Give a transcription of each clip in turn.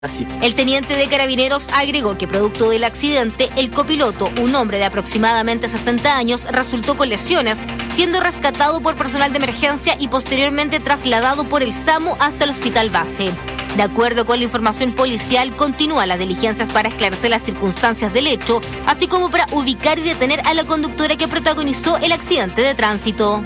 El teniente de Carabineros agregó que producto del accidente, el copiloto, un hombre de aproximadamente 60 años, resultó con lesiones, siendo rescatado por personal de emergencia y posteriormente trasladado por el SAMU hasta el hospital base. De acuerdo con la información policial, continúan las diligencias para esclarecer las circunstancias del hecho, así como para ubicar y detener a la conductora que protagonizó el accidente de tránsito.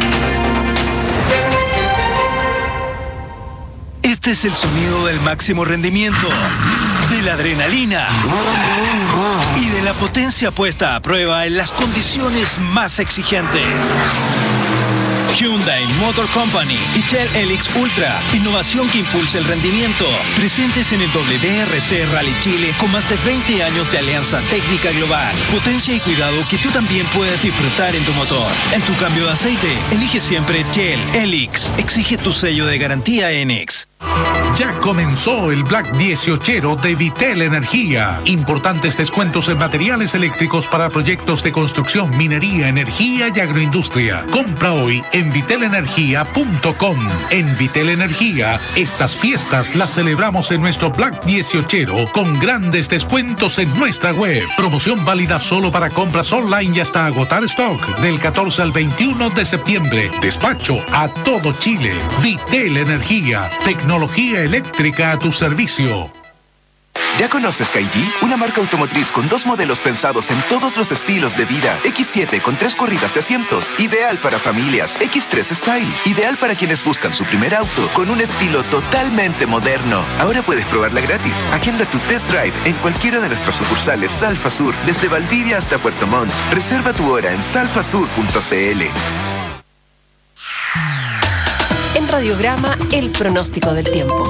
Este es el sonido del máximo rendimiento, de la adrenalina y de la potencia puesta a prueba en las condiciones más exigentes. Hyundai Motor Company y Shell Helix Ultra, innovación que impulsa el rendimiento. Presentes en el WRC Rally Chile con más de 20 años de alianza técnica global. Potencia y cuidado que tú también puedes disfrutar en tu motor. En tu cambio de aceite, elige siempre Shell Helix. Exige tu sello de garantía ENEX. Ya comenzó el Black 18 de Vitel Energía. Importantes descuentos en materiales eléctricos para proyectos de construcción, minería, energía y agroindustria. Compra hoy en vitelenergia.com. En Vitel Energía, estas fiestas las celebramos en nuestro Black 18 con grandes descuentos en nuestra web. Promoción válida solo para compras online y hasta agotar stock del 14 al 21 de septiembre. Despacho a todo Chile. Vitel Energía. Tecnología eléctrica a tu servicio. ¿Ya conoces Kaiji? Una marca automotriz con 2 modelos pensados en todos los estilos de vida. X7 con 3 corridas de asientos, ideal para familias. X3 Style, ideal para quienes buscan su primer auto, con un estilo totalmente moderno. Ahora puedes probarla gratis. Agenda tu test drive en cualquiera de nuestras sucursales Salfa Sur, desde Valdivia hasta Puerto Montt. Reserva tu hora en salfasur.cl. En Radiograma, el pronóstico del tiempo.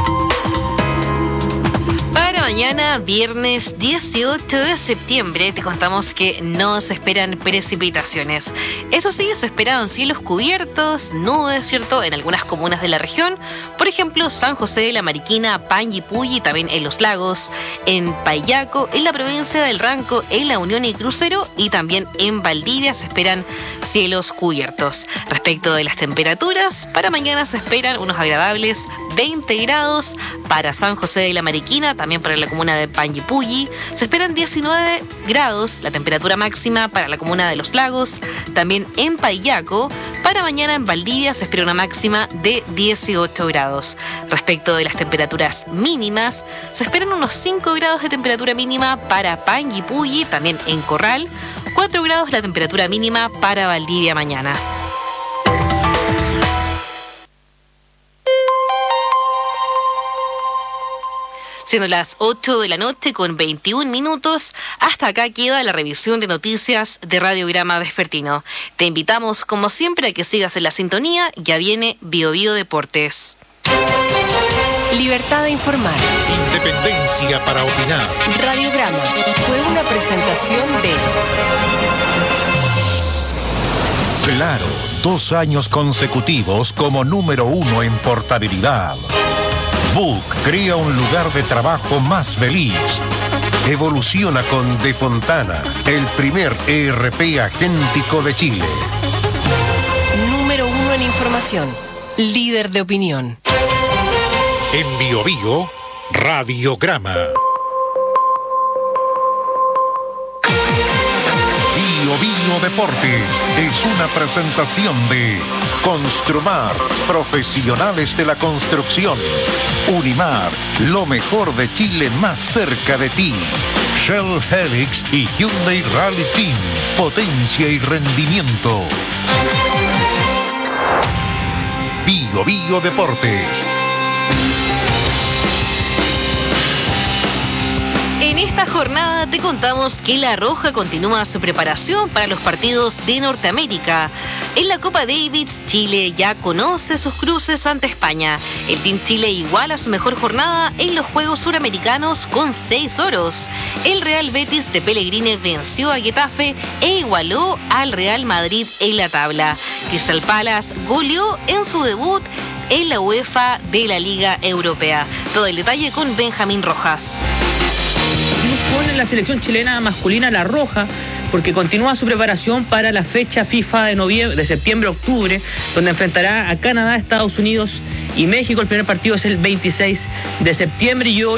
Mañana, viernes 18 de septiembre, te contamos que no se esperan precipitaciones. Eso sí, se esperan cielos cubiertos, nubes, ¿cierto?, en algunas comunas de la región. Por ejemplo, San José de la Mariquina, Panguipulli, también en Los Lagos, en Payaco, en la provincia del Ranco, en La Unión y Crucero, y también en Valdivia se esperan cielos cubiertos. Respecto de las temperaturas, para mañana se esperan unos agradables 20 grados para San José de la Mariquina, también para la comuna de Panguipulli. Se esperan 19 grados, la temperatura máxima para la comuna de Los Lagos, también en Payaco. Para mañana en Valdivia se espera una máxima de 18 grados. Respecto de las temperaturas mínimas, se esperan unos 5 grados de temperatura mínima para Panguipulli, también en Corral, 4 grados la temperatura mínima para Valdivia mañana. Siendo las 8 de la noche con 21 minutos, hasta acá queda la revisión de noticias de Radiograma Vespertino. Te invitamos, como siempre, a que sigas en la sintonía. Ya viene Bio Bio Deportes. Libertad de informar. Independencia para opinar. Radiograma fue una presentación de... Claro, 2 años consecutivos como número 1 en portabilidad. Book crea un lugar de trabajo más feliz. Evoluciona con De Fontana, el primer ERP agéntico de Chile. Número 1 en información. Líder de opinión. En Bio Bio, Radiograma. Bio Bio Deportes es una presentación de Construmar, profesionales de la construcción. Unimar, lo mejor de Chile más cerca de ti. Shell Helix y Hyundai Rally Team, potencia y rendimiento. Bio Bio Deportes. En esta jornada te contamos que La Roja continúa su preparación para los partidos de Norteamérica. En la Copa Davis, Chile ya conoce sus cruces ante España. El Team Chile iguala su mejor jornada en los Juegos Suramericanos con 6 oros. El Real Betis de Pellegrini venció a Getafe e igualó al Real Madrid en la tabla. Crystal Palace goleó en su debut en la UEFA de la Liga Europea. Todo el detalle con Benjamín Rojas. Con la selección chilena masculina, La Roja, porque continúa su preparación para la fecha FIFA de septiembre-octubre, donde enfrentará a Canadá, Estados Unidos y México. El primer partido es el 26 de septiembre y hoy